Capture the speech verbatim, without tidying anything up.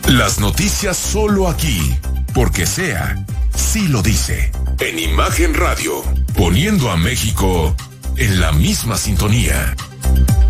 Las noticias solo aquí, porque sea, sí lo dice. En Imagen Radio, poniendo a México en la misma sintonía.